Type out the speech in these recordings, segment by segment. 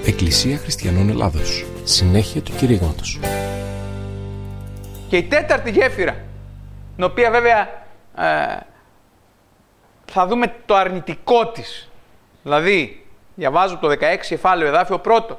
Εκκλησία Χριστιανών Ελλάδος. Συνέχεια του κηρύγματος. Και η τέταρτη γέφυρα, την οποία βέβαια θα δούμε το αρνητικό της. Δηλαδή, διαβάζω το 16 κεφάλαιο εδάφιο πρώτο.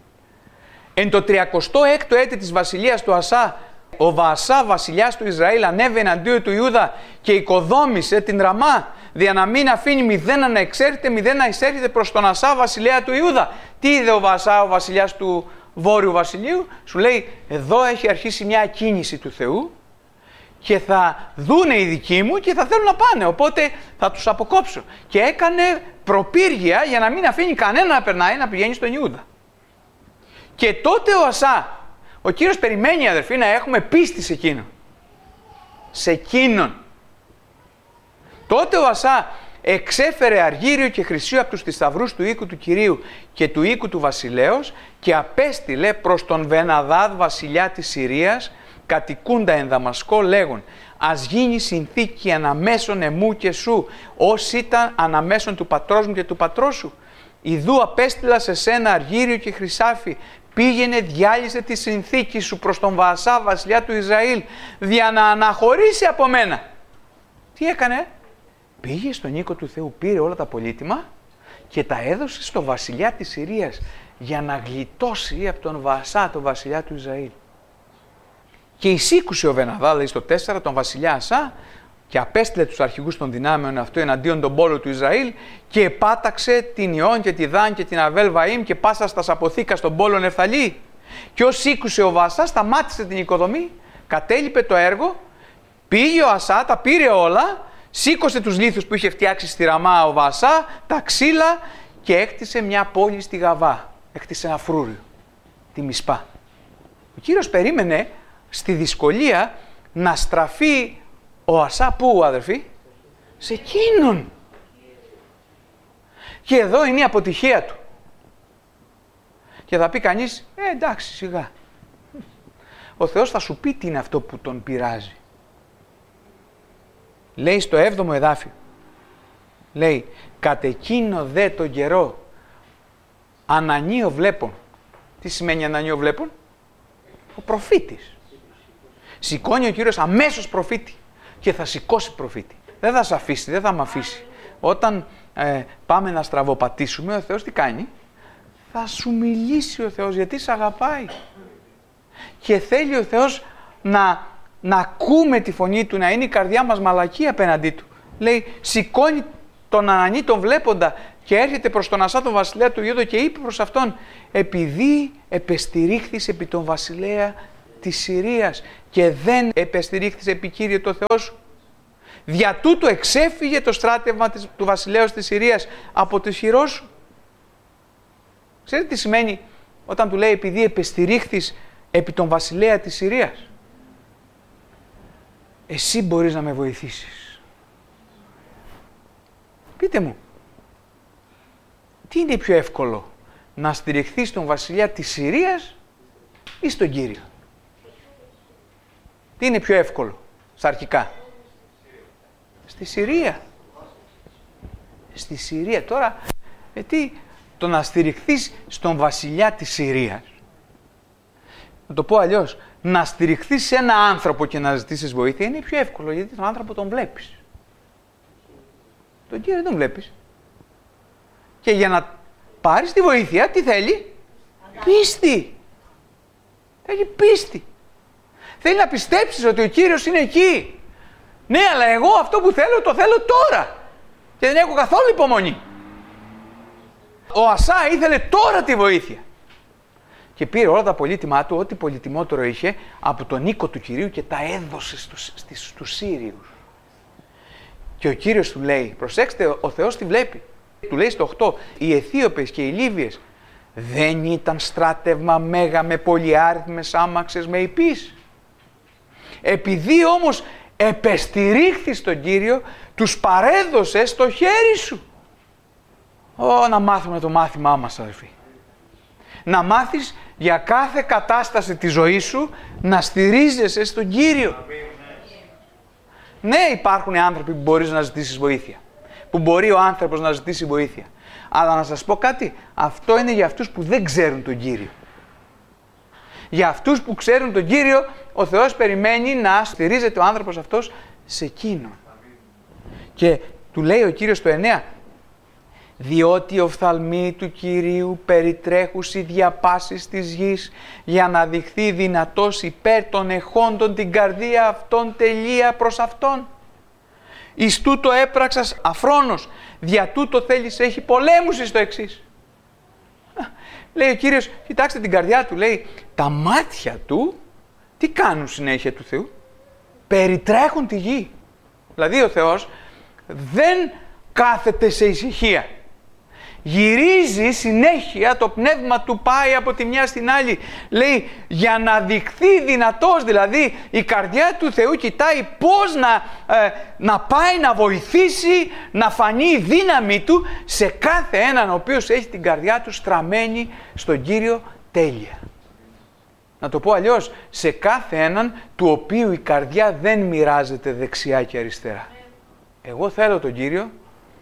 Εν το 36ο έτη της βασιλείας του Ασά, ο Βαασά βασιλιάς του Ισραήλ ανέβη εναντίον του Ιούδα και οικοδόμησε την Ραμά, δια να μην αφήνει μηδέν να εξέρχεται, μηδέν να εισέρχεται προς τον Ασά βασιλέα του Ιούδα. Τι είδε ο Βαασά, ο βασιλιάς του Βόρειου Βασιλείου? Σου λέει, εδώ έχει αρχίσει μια κίνηση του Θεού και θα δούνε οι δικοί μου και θα θέλουν να πάνε, οπότε θα τους αποκόψω. Και έκανε προπύργια για να μην αφήνει κανένα να περνάει, να πηγαίνει στον Ιούδα. Και τότε ο Ασά, ο Κύριος περιμένει, αδερφοί, να έχουμε πίστη σε εκείνον. Σε εκείνον. Τότε ο Ασά εξέφερε αργύριο και χρυσίο από τους θησαυρούς του οίκου του Κυρίου και του οίκου του βασιλέως και απέστειλε προς τον Βεναδάδ βασιλιά της Συρίας κατοικούντα εν Δαμασκό λέγον, ας γίνει συνθήκη αναμέσων εμού και σου, ως ήταν αναμέσων του πατρός μου και του πατρός σου. Ιδού απέστειλα σε σένα αργύριο και χρυσάφι, πήγαινε διάλυσε τη συνθήκη σου προς τον Βαασά βασιλιά του Ισραήλ, δια να αναχωρήσει από μένα. Τι έκανε? Πήγε στον οίκο του Θεού, πήρε όλα τα πολύτιμα και τα έδωσε στο βασιλιά της Συρίας για να γλιτώσει από τον Βαασά, τον βασιλιά του Ισραήλ. Και εισήκουσε ο Βεναδάδ, δηλαδή στο 4, τον βασιλιά Ασά και απέστειλε τους αρχηγούς των δυνάμεων αυτού εναντίον τον πόλο του Ισραήλ και επάταξε την Ιών και τη Δάν και την Αβέλ Βαΐμ και πάσα στα σαποθήκα στον πόλο Νεφθαλή. Και ως ήκουσε ο Βαασά, σταμάτησε την οικοδομή, κατέλειπε το έργο, πήγε ο Ασά, τα πήρε όλα, σήκωσε τους λίθους που είχε φτιάξει στη Ραμά ο Βαασά, τα ξύλα και έκτισε μια πόλη στη Γαβά. Έκτισε ένα φρούριο, τη Μισπά. Ο Κύριος περίμενε στη δυσκολία να στραφεί ο Ασά πού, αδερφοί? Σε εκείνον. Και εδώ είναι η αποτυχία του. Και θα πει κανείς, εντάξει σιγά. Ο Θεός θα σου πει τι είναι αυτό που τον πειράζει. Λέει στο 7ο εδάφιο, λέει, κατ' εκείνο δε τον καιρό ανανείο βλέπων. Τι σημαίνει ανανείο βλέπων? Ο προφήτης. Σηκώνει ο Κύριος αμέσως προφήτη και θα σηκώσει προφήτη. Δεν θα σε αφήσει, δεν θα με αφήσει. Όταν πάμε να στραβοπατήσουμε, ο Θεός τι κάνει? Θα σου μιλήσει ο Θεός γιατί σε αγαπάει. Και θέλει ο Θεός να ακούμε τη φωνή του, να είναι η καρδιά μας μαλακή απέναντί του. Λέει, σηκώνει τον Ανανή τον βλέποντα και έρχεται προς τον Ασά τον βασιλέα του Ιούδα και είπε προς αυτόν, επειδή επεστηρίχθης επί τον βασιλέα της Συρίας και δεν επεστηρίχθης επί Κύριε το Θεό σου, δια τούτου εξέφυγε το στράτευμα του βασιλέως της Συρίας από τη χειρό σου. Ξέρετε τι σημαίνει όταν του λέει επειδή επεστηρίχθης επί τον βασιλέα της Συρίας? Εσύ μπορείς να με βοηθήσεις. Πείτε μου, τι είναι πιο εύκολο, να στηριχθείς στον βασιλιά της Συρίας ή στον Κύριο? Τι είναι πιο εύκολο στα αρχικά? Στη Συρία. Στη Συρία. Τώρα, τι, το να στηριχθείς στον βασιλιά της Συρίας, να το πω αλλιώς, να στηριχθείς σε ένα άνθρωπο και να ζητήσεις βοήθεια είναι πιο εύκολο, γιατί τον άνθρωπο τον βλέπεις. Τον Κύριο δεν τον βλέπεις. Και για να πάρεις τη βοήθεια, τι θέλει? Πίστη. Θέλει πίστη. Θέλει να πιστέψεις ότι ο Κύριος είναι εκεί. Ναι, αλλά εγώ αυτό που θέλω, το θέλω τώρα. Και δεν έχω καθόλου υπομονή. Ο Ασά ήθελε τώρα τη βοήθεια. Και πήρε όλα τα πολύτιμά του, ό,τι πολυτιμότερο είχε, από τον οίκο του Κυρίου και τα έδωσε στους Σύριους. Και ο Κύριος του λέει, προσέξτε, ο Θεός τη βλέπει. Του λέει στο 8, οι Αιθίωπες και οι Λίβιες δεν ήταν στράτευμα μέγα με πολυάριθμες άμαξες με υπείς. Επειδή όμως επεστηρίχθης τον Κύριο, τους παρέδωσε στο χέρι σου. Να μάθουμε το μάθημά μας, αδελφοί. Να μάθεις για κάθε κατάσταση της ζωής σου να στηρίζεσαι στον Κύριο. Ναι, υπάρχουν άνθρωποι που μπορείς να ζητήσεις βοήθεια. Που μπορεί ο άνθρωπος να ζητήσει βοήθεια. Αλλά να σας πω κάτι, αυτό είναι για αυτούς που δεν ξέρουν τον Κύριο. Για αυτούς που ξέρουν τον Κύριο, ο Θεός περιμένει να στηρίζεται ο άνθρωπος αυτός σε εκείνον. Και του λέει ο Κύριος στο 9, διότι οφθαλμοί του Κυρίου περιτρέχουσι διαπάσεις της γης, για να δειχθεί δυνατός υπέρ των εχόντων την καρδία αυτών τελεία προς αυτόν. Εις τούτο έπραξας αφρόνος, δια τούτο θέλεις έχει πολέμους εις το εξής. Λέει ο Κύριος, κοιτάξτε την καρδιά του, λέει, τα μάτια του τι κάνουν συνέχεια του Θεού? Περιτρέχουν τη γη. Δηλαδή ο Θεός δεν κάθεται σε ησυχία. Γυρίζει συνέχεια, το πνεύμα του πάει από τη μια στην άλλη. Λέει, για να δειχθεί δυνατός, δηλαδή η καρδιά του Θεού κοιτάει πώς να πάει να βοηθήσει, να φανεί η δύναμη του σε κάθε έναν ο οποίος έχει την καρδιά του στραμμένη στον Κύριο τέλεια. Να το πω αλλιώς, σε κάθε έναν του οποίου η καρδιά δεν μοιράζεται δεξιά και αριστερά. Εγώ θέλω τον Κύριο,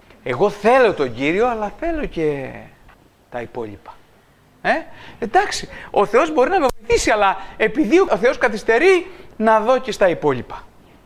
αλλά θέλω και τα υπόλοιπα. Εντάξει, ο Θεός μπορεί να με βοηθήσει, αλλά επειδή ο Θεός καθυστερεί, να δω και στα υπόλοιπα.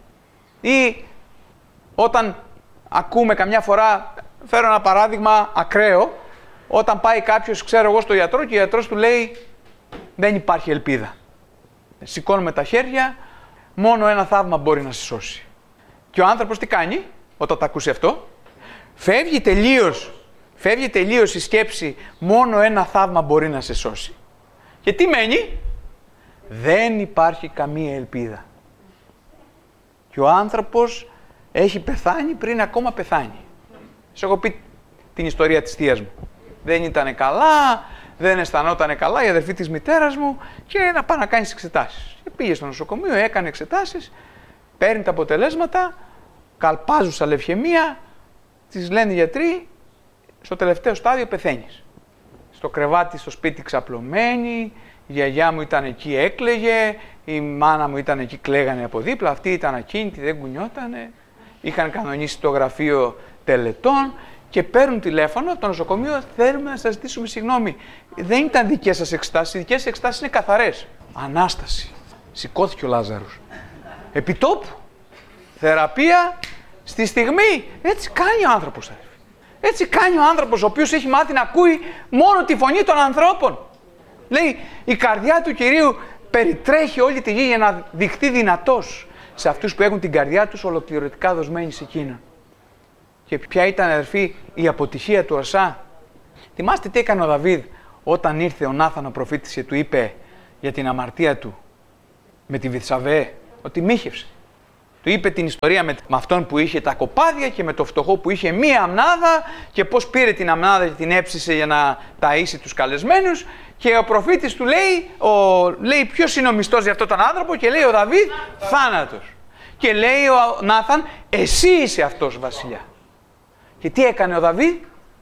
Ή όταν ακούμε καμιά φορά, φέρω ένα παράδειγμα ακραίο, όταν πάει κάποιος, ξέρω εγώ, στο γιατρό και ο γιατρός του λέει δεν υπάρχει ελπίδα. Σηκώνουμε τα χέρια, μόνο ένα θαύμα μπορεί να σε σώσει. Και ο άνθρωπος τι κάνει όταν τα ακούσει αυτό? Φεύγει τελείως η σκέψη, μόνο ένα θαύμα μπορεί να σε σώσει. Και τι μένει? Δεν υπάρχει καμία ελπίδα. Και ο άνθρωπος έχει πεθάνει πριν ακόμα πεθάνει. Σας έχω πει την ιστορία της θείας μου. Δεν ήταν καλά, δεν αισθανόταν καλά η αδερφή της μητέρας μου και να πάει να κάνει τις εξετάσεις. Και πήγε στο νοσοκομείο, έκανε εξετάσεις, παίρνει τα αποτελέσματα, καλπάζουσα λευχαιμία, της λένε οι γιατροί, στο τελευταίο στάδιο πεθαίνεις. Στο κρεβάτι στο σπίτι ξαπλωμένη, η γιαγιά μου ήταν εκεί, έκλαιγε, η μάνα μου ήταν εκεί, κλαίγανε από δίπλα, αυτή ήταν ακίνητη, δεν κουνιότανε, είχαν κανονίσει το γραφείο τελετών και παίρνουν τηλέφωνο από το νοσοκομείο, θέλουμε να σας ζητήσουμε συγγνώμη. Δεν ήταν δικές σας εξετάσεις, οι δικές σας εξετάσεις είναι καθαρές. Ανάσταση. Σηκώθηκε ο Λάζαρος. Επιτόπου. Θεραπεία στη στιγμή. Έτσι κάνει ο άνθρωπος. Έτσι κάνει ο άνθρωπος ο οποίος έχει μάθει να ακούει μόνο τη φωνή των ανθρώπων. Λέει, η καρδιά του Κυρίου περιτρέχει όλη τη γη για να δειχθεί δυνατός σε αυτούς που έχουν την καρδιά τους ολοκληρωτικά δοσμένη σε εκείνον. Και ποια ήταν, αδερφοί, η αποτυχία του Ασά? Θυμάστε τι έκανε ο Δαβίδ όταν ήρθε ο Νάθαν ο προφήτης και του είπε για την αμαρτία του με τη Βηθσαβέ, ότι μύχευσε. Του είπε την ιστορία με αυτόν που είχε τα κοπάδια και με το φτωχό που είχε μία αμνάδα και πώς πήρε την αμνάδα και την έψησε για να ταΐσει τους καλεσμένους, και ο προφήτης του λέει ποιος είναι ο μισθός για αυτόν τον άνθρωπο, και λέει ο Δαβίδ θάνατος. Και λέει ο Νάθαν, εσύ είσαι αυτός βασιλιά. Και τι έκανε ο Δαβίδ?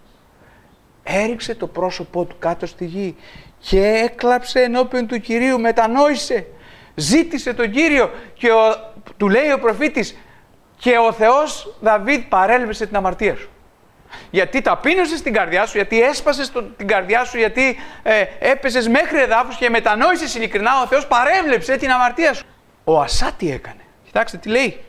Έριξε το πρόσωπό του κάτω στη γη και έκλαψε ενώπιον του Κυρίου, μετανόησε, ζήτησε τον Κύριο και του λέει ο προφήτης, και ο Θεός, Δαβίδ, παρέλβησε την αμαρτία σου. Γιατί ταπείνωσες την καρδιά σου, γιατί έσπασες την καρδιά σου, γιατί έπεσες μέχρι εδάφους και μετανόησες ειλικρινά, ο Θεός παρέβλεψε την αμαρτία σου. Ο Ασά τι έκανε? Κοιτάξτε τι λέει.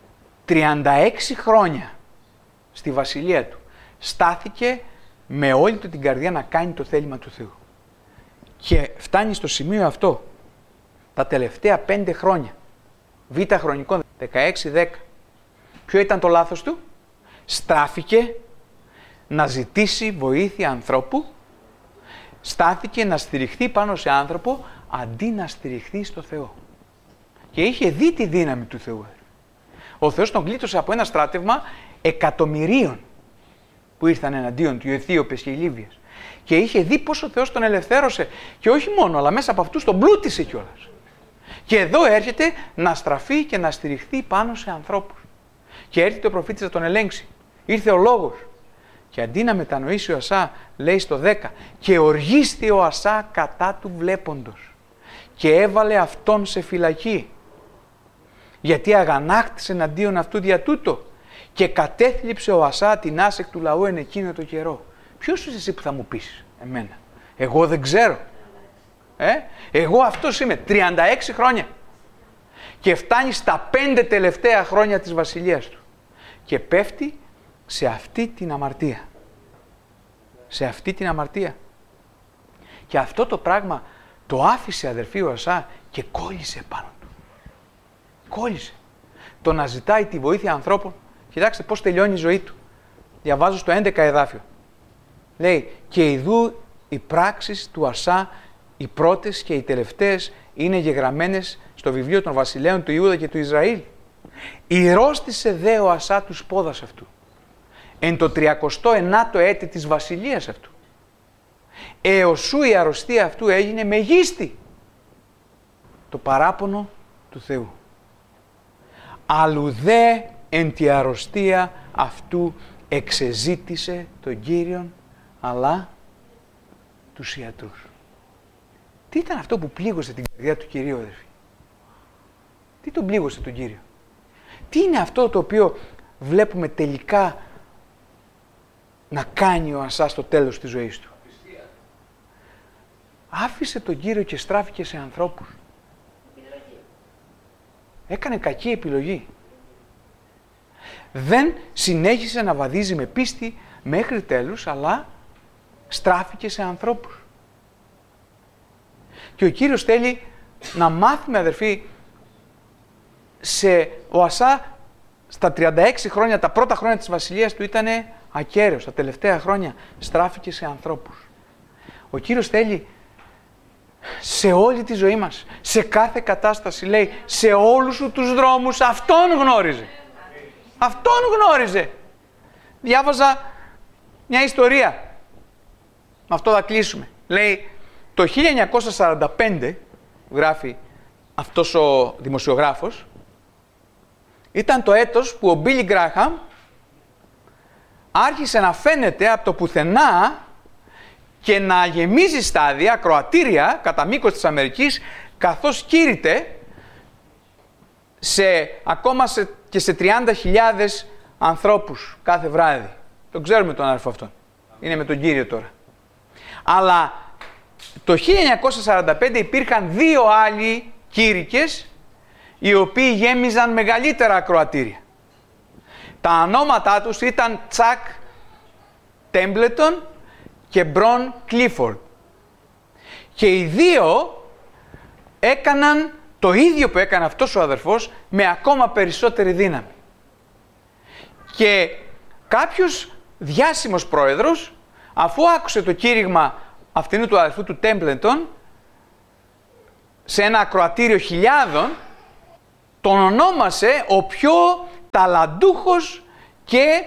36 χρόνια στη βασιλεία του στάθηκε με όλη του την καρδιά να κάνει το θέλημα του Θεού. Και φτάνει στο σημείο αυτό τα τελευταία 5 χρόνια, β' χρονικών 16-10. Ποιο ήταν το λάθος του? Στάθηκε να ζητήσει βοήθεια ανθρώπου, στάθηκε να στηριχθεί πάνω σε άνθρωπο αντί να στηριχθεί στο Θεό. Και είχε δει τη δύναμη του Θεού. Ο Θεός τον γλίτωσε από ένα στράτευμα εκατομμυρίων που ήρθαν εναντίον του, οι Αιθίωπες και οι Λίβιες. Και είχε δει πώς ο Θεός τον ελευθέρωσε, και όχι μόνο, αλλά μέσα από αυτούς τον πλούτησε κιόλας. Και εδώ έρχεται να στραφεί και να στηριχθεί πάνω σε ανθρώπους. Και έρχεται ο προφήτης να τον ελέγξει. Ήρθε ο λόγος. Και αντί να μετανοήσει ο Ασά, λέει στο 10, και οργίστη ο Ασά κατά του βλέποντος και έβαλε αυτόν σε φυλακή, γιατί αγανάκτησε εναντίον αυτού δια τούτο, και κατέθλιψε ο Ασά την άσεκ του λαού εν εκείνο το καιρό. Ποιος είσαι εσύ που θα μου πεις εμένα? Εγώ δεν ξέρω. Εγώ αυτός είμαι, 36 χρόνια. Και φτάνει στα 5 τελευταία χρόνια της βασιλείας του. Και πέφτει σε αυτή την αμαρτία. Σε αυτή την αμαρτία. Και αυτό το πράγμα το άφησε, αδερφοί, ο Ασά και κόλλησε πάνω του. Κόλλησε. Το να ζητάει τη βοήθεια ανθρώπων. Κοιτάξτε πώς τελειώνει η ζωή του. Διαβάζω στο 11 εδάφιο. Λέει, και ιδού οι πράξεις του Ασά, οι πρώτες και οι τελευταίες, είναι γεγραμμένες στο βιβλίο των βασιλέων του Ιούδα και του Ισραήλ. Ηρώστησε δε ο Ασά τους πόδας αυτού, εν το 39ο έτη της βασιλείας αυτού. Εωσού η αρρωστία αυτού έγινε μεγίστη. Το παράπονο του Θεού. Αλλουδέ εν τη αρρωστία αυτού εξεζήτησε τον Κύριον, αλλά τους ιατρούς. Τι ήταν αυτό που πλήγωσε την καρδιά του Κυρίου, αδερφοί? Τι τον πλήγωσε τον Κύριο? Τι είναι αυτό το οποίο βλέπουμε τελικά να κάνει ο Ασά στο τέλος της ζωής του? Άφησε τον Κύριο και στράφηκε σε ανθρώπους. Έκανε κακή επιλογή. Δεν συνέχισε να βαδίζει με πίστη μέχρι τέλους, αλλά στράφηκε σε ανθρώπους. Και ο Κύριος θέλει να μάθουμε, αδερφοί, ο Ασά στα 36 χρόνια, τα πρώτα χρόνια της βασιλείας του ήταν ακέραιος. Τα τελευταία χρόνια στράφηκε σε ανθρώπους. Ο Κύριος θέλει σε όλη τη ζωή μας, σε κάθε κατάσταση, λέει, σε όλους σου τους δρόμους Αυτόν γνώριζε. Αυτόν γνώριζε. Διάβαζα μια ιστορία. Με αυτό θα κλείσουμε. Λέει, το 1945, γράφει αυτός ο δημοσιογράφος, ήταν το έτος που ο Μπίλι Γκράχαμ άρχισε να φαίνεται από το πουθενά και να γεμίζει στάδια, ακροατήρια κατά μήκος της Αμερικής, καθώς κήρυτε ακόμα και σε 30.000 ανθρώπους κάθε βράδυ. Τον ξέρουμε τον αδερφό αυτόν. Είναι με τον Κύριο τώρα. Αλλά το 1945 υπήρχαν 2 άλλοι κήρυκες οι οποίοι γέμιζαν μεγαλύτερα ακροατήρια. Τα ονόματά τους ήταν Τσακ Τέμπλετον και Μπρον Κλίφορντ. Και οι 2 έκαναν το ίδιο που έκανε αυτός ο αδερφός με ακόμα περισσότερη δύναμη. Και κάποιος διάσημος πρόεδρος, αφού άκουσε το κήρυγμα αυτού του αδερφού του Τέμπλετον σε ένα ακροατήριο χιλιάδων, τον ονόμασε ο πιο ταλαντούχος και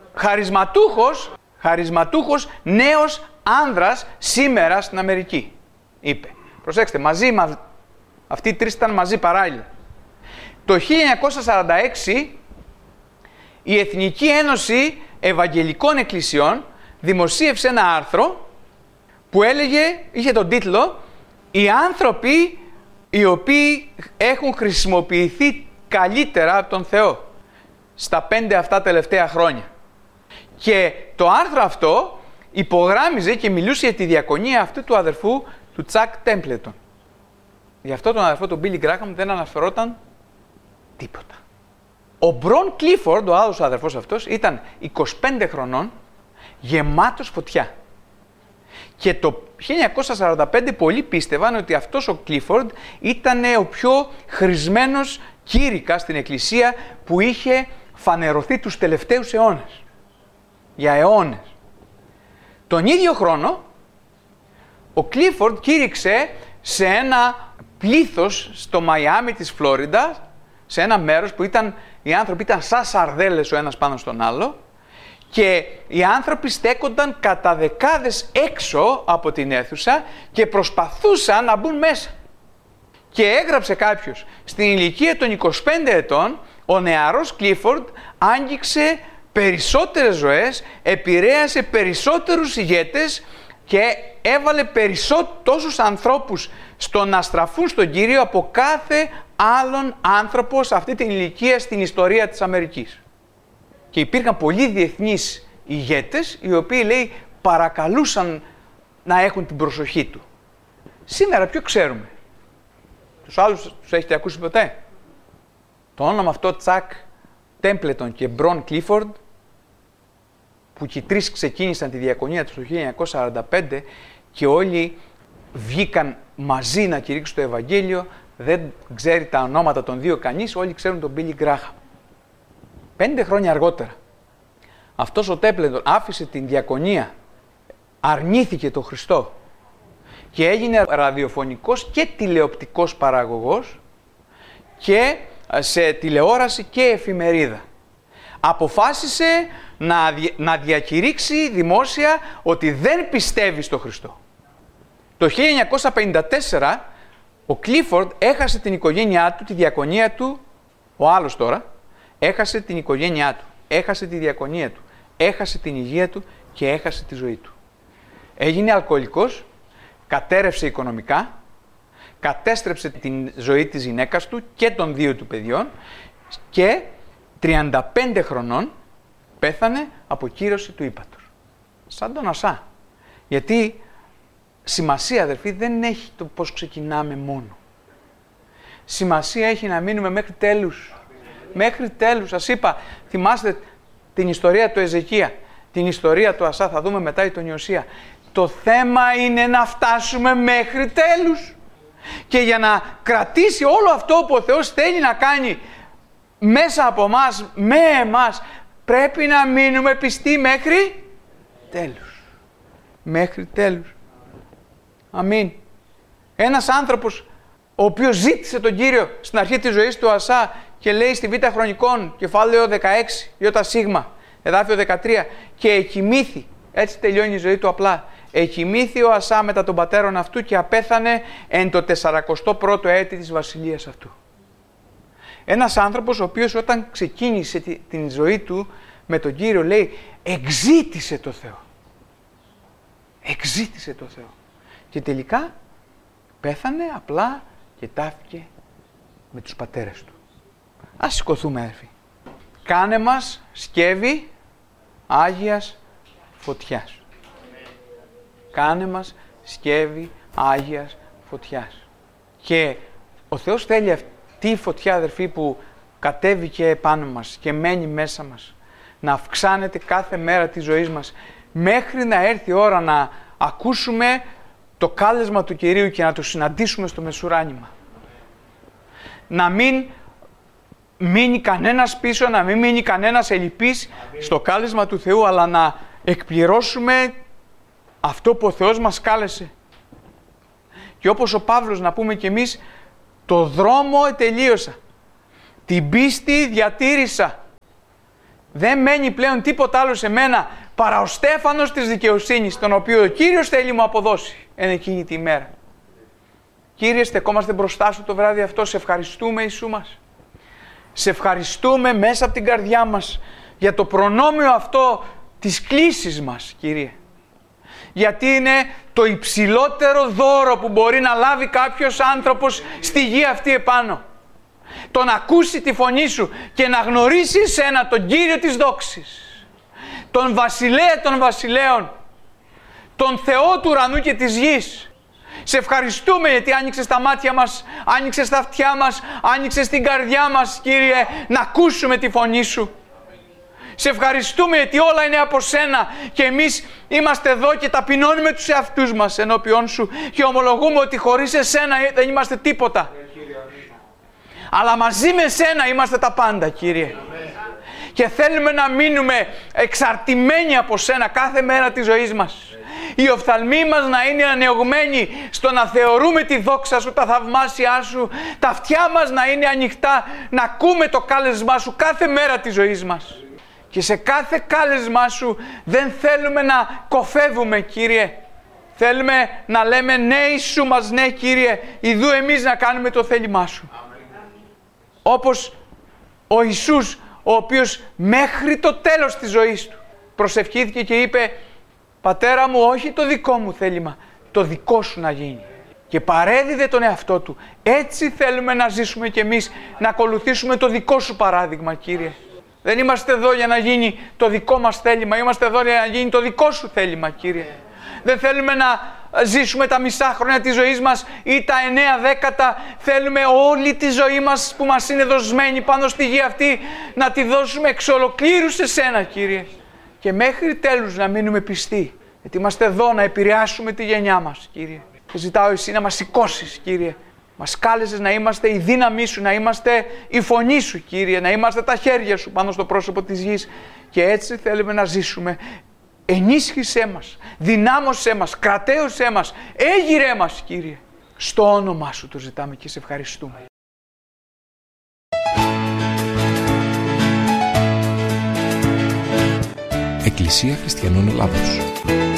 χαρισματούχος νέος άνδρας σήμερα στην Αμερική, είπε. Προσέξτε, αυτοί οι 3 ήταν μαζί παράλληλα. Το 1946 η Εθνική Ένωση Ευαγγελικών Εκκλησιών δημοσίευσε ένα άρθρο που είχε τον τίτλο «Οι άνθρωποι οι οποίοι έχουν χρησιμοποιηθεί καλύτερα από τον Θεό στα 5 αυτά τελευταία χρόνια». Και το άρθρο αυτό υπογράμμιζε και μιλούσε για τη διακονία αυτού του αδερφού του Τσακ Τέμπλετον. Γι' αυτό τον αδερφό του Μπίλι Γκράχαμ δεν αναφερόταν τίποτα. Ο Μπρον Κλίφορντ, ο άλλος αδερφός αυτός, ήταν 25 χρονών, γεμάτος φωτιά. Και το 1945 πολλοί πίστευαν ότι αυτός ο Κλίφορντ ήταν ο πιο χρησμένος κήρυκας στην εκκλησία που είχε φανερωθεί τους τελευταίους αιώνες. Για αιώνες. Τον ίδιο χρόνο, ο Κλίφορντ κήρυξε σε ένα πλήθος στο Μαϊάμι της Φλόριντα, σε ένα μέρος που οι άνθρωποι ήταν σαν σαρδέλες ο ένας πάνω στον άλλο και οι άνθρωποι στέκονταν κατά δεκάδες έξω από την αίθουσα και προσπαθούσαν να μπουν μέσα. Και έγραψε κάποιος, στην ηλικία των 25 ετών, ο νεαρός Κλίφορντ άγγιξε περισσότερες ζωές, επηρέασε περισσότερους ηγέτες και έβαλε τόσους ανθρώπους στο να στραφούν στον Κύριο από κάθε άλλον άνθρωπο σε αυτή την ηλικία στην ιστορία της Αμερικής. Και υπήρχαν πολλοί διεθνείς ηγέτες, οι οποίοι, λέει, παρακαλούσαν να έχουν την προσοχή του. Σήμερα ποιο ξέρουμε? Τους άλλους τους έχετε ακούσει ποτέ? Το όνομα αυτό Τσακ Τέμπλετον και Μπρον Κλίφορντ, που και οι τρεις ξεκίνησαν τη διακονία τους το 1945 και όλοι βγήκαν μαζί να κηρύξουν το Ευαγγέλιο. Δεν ξέρει τα ονόματα των δύο κανείς, όλοι ξέρουν τον Μπίλι Γκράχαμ. 5 χρόνια αργότερα, αυτός ο Τέμπλετον άφησε την διακονία, αρνήθηκε τον Χριστό και έγινε ραδιοφωνικός και τηλεοπτικός παραγωγός και σε τηλεόραση και εφημερίδα. Αποφάσισε να διακηρύξει δημόσια ότι δεν πιστεύει στο Χριστό. Το 1954 ο Κλίφορντ έχασε την οικογένειά του, τη διακονία του, ο άλλος τώρα, έχασε την οικογένειά του, έχασε τη διακονία του, έχασε την υγεία του και έχασε τη ζωή του. Έγινε αλκοολικός, κατέρρευσε οικονομικά, κατέστρεψε την ζωή της γυναίκας του και των 2 του παιδιών και 35 χρονών πέθανε από κύρωση του ύπατος. Σαν τον Ασά. Γιατί σημασία, αδερφοί, δεν έχει το πώς ξεκινάμε μόνο. Σημασία έχει να μείνουμε μέχρι τέλους. Μέχρι τέλους. Σας είπα, θυμάστε την ιστορία του Εζεκία, την ιστορία του Ασά, θα δούμε μετά τον Ιωσία. Το θέμα είναι να φτάσουμε μέχρι τέλους. Και για να κρατήσει όλο αυτό που ο Θεός θέλει να κάνει μέσα από εμάς, με εμάς, πρέπει να μείνουμε πιστοί μέχρι τέλους. Μέχρι τέλους. Αμήν. Ένας άνθρωπος ο οποίος ζήτησε τον Κύριο στην αρχή της ζωής του Ασά και λέει στη Β' Χρονικών, κεφάλαιο 16, ΙΣ, εδάφιο 13, και εκοιμήθη, έτσι τελειώνει η ζωή του απλά, εκοιμήθη ο Ασά μετά των πατέρων αυτού και απέθανε εν το 41ο έτη της βασιλείας αυτού. Ένας άνθρωπος ο οποίος όταν ξεκίνησε την ζωή του με τον Κύριο, λέει, εξήτησε το Θεό. Εξήτησε το Θεό. Και τελικά πέθανε απλά και τάφηκε με τους πατέρες του. Ας σηκωθούμε, αδερφοί. Κάνε μας σκεύη Άγιας Φωτιάς. Κάνε μας σκεύη Άγιας Φωτιάς. Και ο Θεός θέλει αυτή η φωτιά, αδερφοί, που κατέβηκε επάνω μας και μένει μέσα μας, να αυξάνεται κάθε μέρα της ζωής μας, μέχρι να έρθει η ώρα να ακούσουμε το κάλεσμα του Κυρίου και να το συναντήσουμε στο μεσουράνημα. Να μην μείνει κανένας πίσω, να μην μείνει κανένας ελλειπής στο κάλεσμα του Θεού, αλλά να εκπληρώσουμε αυτό που ο Θεός μας κάλεσε. Και όπως ο Παύλος, να πούμε κι εμείς, το δρόμο ετελείωσα, την πίστη διατήρησα. Δεν μένει πλέον τίποτα άλλο σε μένα παρά ο στέφανος της δικαιοσύνης, τον οποίο ο Κύριος θέλει μου αποδώσει εν εκείνη τη ημέρα. Κύριε, στεκόμαστε μπροστά σου το βράδυ αυτό, σε ευχαριστούμε, Ιησού μας. Σε ευχαριστούμε μέσα από την καρδιά μας για το προνόμιο αυτό της κλήσης μας, Κύριε. Γιατί είναι το υψηλότερο δώρο που μπορεί να λάβει κάποιος άνθρωπος στη γη αυτή επάνω. Το να ακούσει τη φωνή σου και να γνωρίσει εσένα, τον Κύριο της δόξης, τον Βασιλέα των Βασιλέων, τον Θεό του ουρανού και της γης. Σε ευχαριστούμε γιατί άνοιξες τα μάτια μας, άνοιξες τα αυτιά μας, άνοιξες την καρδιά μας, Κύριε, να ακούσουμε τη φωνή σου. Σε ευχαριστούμε γιατί όλα είναι από σένα και εμείς είμαστε εδώ και ταπεινώνουμε τους εαυτούς μας ενώπιόν σου και ομολογούμε ότι χωρίς εσένα δεν είμαστε τίποτα. Αλλά μαζί με σένα είμαστε τα πάντα, Κύριε. Και θέλουμε να μείνουμε εξαρτημένοι από σένα κάθε μέρα της ζωής μας. Οι οφθαλμοί μας να είναι ανεωγμένοι στο να θεωρούμε τη δόξα σου, τα θαυμάσια σου, τα αυτιά μας να είναι ανοιχτά, να ακούμε το κάλεσμά σου κάθε μέρα της ζωής μας. Και σε κάθε κάλεσμά σου δεν θέλουμε να κοφεύουμε, Κύριε. Θέλουμε να λέμε ναι Ιησού μας, ναι Κύριε, ιδού εμείς να κάνουμε το θέλημά σου. Όπως ο Ιησούς, ο οποίος μέχρι το τέλος της ζωής του προσευχήθηκε και είπε, Πατέρα μου, όχι το δικό μου θέλημα, το δικό σου να γίνει. Και παρέδιδε τον εαυτό του. Έτσι θέλουμε να ζήσουμε κι εμείς, να ακολουθήσουμε το δικό σου παράδειγμα, Κύριε. Δεν είμαστε εδώ για να γίνει το δικό μας θέλημα, είμαστε εδώ για να γίνει το δικό σου θέλημα, Κύριε. Δεν θέλουμε να ζήσουμε τα μισά χρόνια της ζωής μας ή τα 9/10. Θέλουμε όλη τη ζωή μας που μας είναι δοσμένη πάνω στη γη αυτή να τη δώσουμε εξ ολοκλήρου σε σένα, Κύριε. Και μέχρι τέλους να μείνουμε πιστοί, γιατί είμαστε εδώ να επηρεάσουμε τη γενιά μας, Κύριε. Και ζητάω εσύ να μας σηκώσεις, Κύριε. Μας κάλεσες να είμαστε η δύναμή σου, να είμαστε η φωνή σου, Κύριε, να είμαστε τα χέρια σου πάνω στο πρόσωπο της γης. Και έτσι θέλουμε να ζήσουμε. Ενίσχυσέ μας, δυνάμωσέ μας, κρατέωσέ μας, έγειρέ μας, Κύριε. Στο όνομά σου το ζητάμε και σε ευχαριστούμε. Εκκλησία Χριστιανών Ελλάδος.